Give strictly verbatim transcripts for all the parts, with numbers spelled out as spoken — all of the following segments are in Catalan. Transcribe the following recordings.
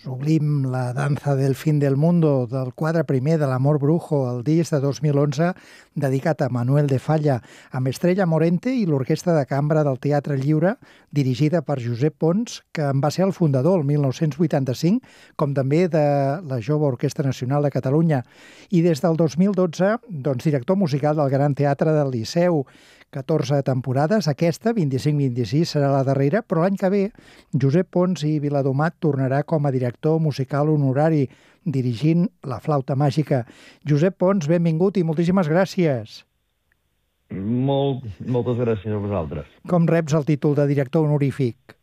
Sublim, la danza del fin del mundo, del quadre primer de l'Amor Brujo, el disc de dos mil onze dedicat a Manuel de Falla, amb Estrella Morente i l'Orquestra de Cambra del Teatre Lliure, dirigida per Josep Pons, que en va ser el fundador el mil nou-cents vuitanta-cinc, com també de la Jove Orquestra Nacional de Catalunya. I des del dos mil dotze, doncs, director musical del Gran Teatre del Liceu, catorze temporades, aquesta, vint-i-cinc vint-i-sis, serà la darrera, però l'any que ve Josep Pons i Viladomat tornarà com a director musical honorari, dirigint La Flauta Màgica. Josep Pons, benvingut i moltíssimes gràcies. Molt, moltes gràcies a vosaltres. Com reps el títol de director honorífic?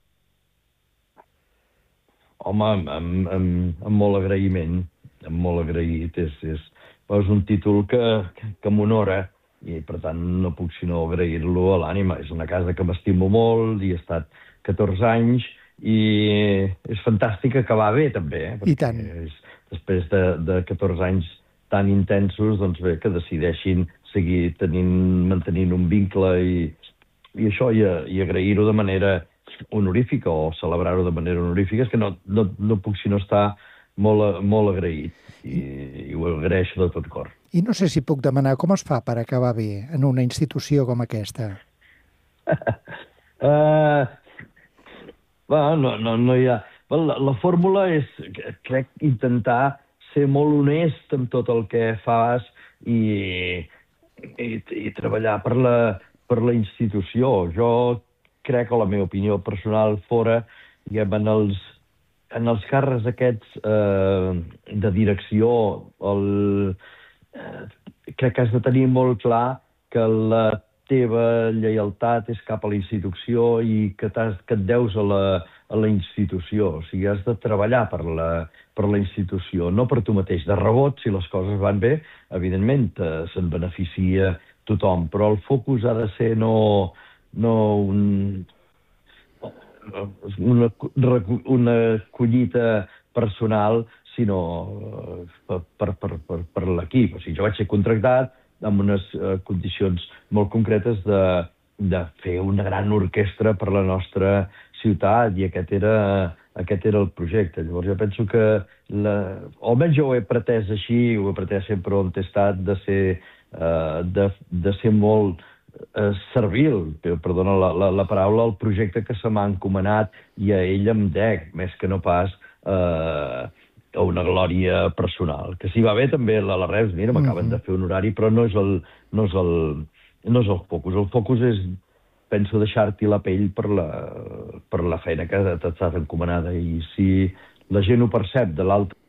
Home, amb, amb, amb, amb molt agraïment, amb molt agraït. És, és, és un títol que, que, que m'honora, i per tant no puc sinó agrair-lo a l'ànima. És una casa que m'estimo molt, hi he estat catorze anys, i és fantàstic acabar bé, també. Eh? I tant. És, després de, de catorze anys tan intensos, doncs bé, que decideixin seguir tenint, mantenint un vincle i, i això, i, i agrair-ho de manera honorífica, o celebrar-ho de manera honorífica, és que no, no, no puc sinó estar molt, molt agraït, i, i ho agraeixo de tot cor. I no sé si puc demanar com es fa per acabar bé en una institució com aquesta. uh, va, no, no, no hi ha... La, la fórmula és, crec, intentar ser molt honest amb tot el que fas i, i, i treballar per la, per la institució. Jo crec, o la meva opinió personal, fora, diguem, en els, en els càrrecs aquests eh, de direcció, el... crec que has de tenir molt clar que la teva lleialtat és cap a la institució i que, que et deus a la, a la institució. O sigui, has de treballar per la, per la institució, no per tu mateix. De rebot, si les coses van bé, evidentment se'n beneficia tothom, però el focus ha de ser no, no un, una, una collita personal, sinó per, per, per, per, per l'equip. O sigui, jo vaig ser contractat amb unes uh, condicions molt concretes de, de fer una gran orquestra per la nostra ciutat, i aquest era, aquest era el projecte. Llavors jo penso que, la, almenys jo ho he pretès així, ho he pretès sempre on he estat, de ser, uh, de, de ser molt uh, servil, perdona la, la, la paraula, al projecte que se m'ha encomanat, i a ell em dec, més que no pas uh, a una glòria personal. Que si va bé també a la Reus, mira, m'acaben de fer un horari, però no és el, no és el, no és el focus. El focus és, penso, deixar-t'hi la pell per la, per la feina que t'ha estat encomanada, i si la gent ho percep de l'altra